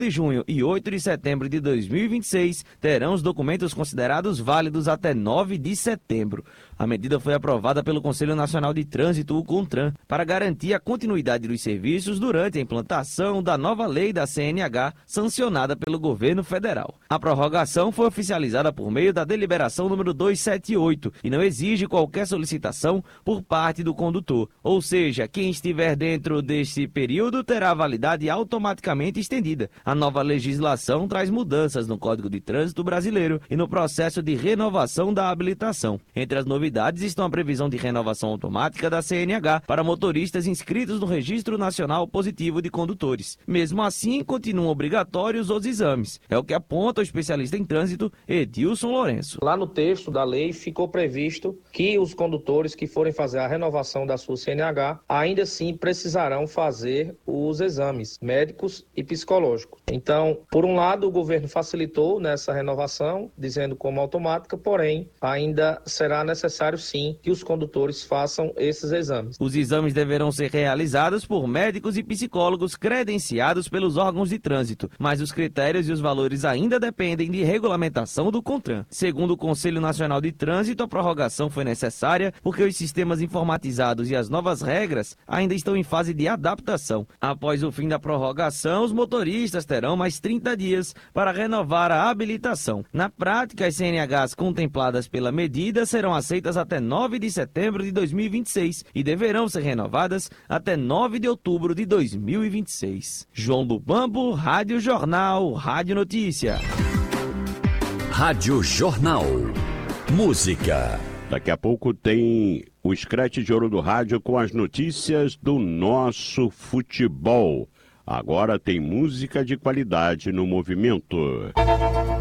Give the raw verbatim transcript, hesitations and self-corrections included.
de junho e oito de setembro de dois mil e vinte e seis terão os documentos considerados válidos até nove de setembro. A medida foi aprovada pelo Conselho Nacional de Trânsito, o CONTRAN, para garantir a continuidade dos serviços durante a implantação da nova lei da C N H, sancionada pelo governo federal. A prorrogação foi oficializada por meio da deliberação número duzentos e setenta e oito e não exige qualquer solicitação por parte do condutor. Ou seja, quem estiver dentro deste período terá a validade automaticamente estendida. A nova legislação traz mudanças no Código de Trânsito brasileiro e no processo de renovação da habilitação. Entre as novidades estão a previsão de renovação automática da C N H para motoristas inscritos no Registro Nacional Positivo de Condutores. Mesmo assim, continuam obrigatórios os exames. É o que aponta o especialista em trânsito Edilson Lourenço. Lá no texto da lei ficou previsto que os condutores que forem fazer a renovação da sua C N H ainda assim precisarão fazer os exames médicos e psicológicos. Então, por um lado, o governo facilitou nessa renovação, dizendo como automática, porém, ainda será necessário sim que os condutores façam esses exames. Os exames deverão ser realizados por médicos e psicólogos credenciados pelos órgãos de trânsito, mas os critérios e os valores ainda dependem de regulamentação do CONTRAN. Segundo o Conselho Nacional de Trânsito, a prorrogação foi necessária porque os sistemas informatizados e as novas regras ainda estão em fase de adaptação. Após o fim da prorrogação, os motoristas terão mais trinta dias para renovar a habilitação. Na prática, as C N Hs contempladas pela medida serão aceitas até nove de setembro de dois mil e vinte e seis e deverão ser renovadas até nove de outubro de dois mil e vinte e seis. João Lubambo, Rádio Jornal, Rádio Notícia. Rádio Jornal. Música. Daqui a pouco tem o Scratch de Ouro do Rádio com as notícias do nosso futebol. Agora tem música de qualidade no movimento.